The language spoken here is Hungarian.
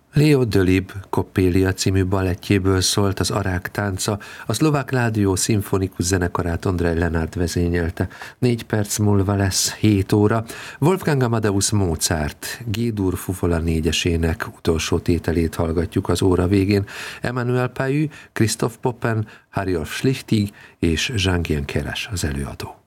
Leo Delibes Coppelia című balettjéből szólt az Arák tánca, a szlovák Ládió szimfonikus zenekarát Ondrej Lenart vezényelte. 4 perc múlva lesz 7 óra. Wolfgang Amadeus Mozart G-dur fuvola 4-esének utolsó tételét hallgatjuk az óra végén. Emmanuel Pahud, Christoph Poppen, Harry Schlichting és Jean-Guyen Keres az előadó.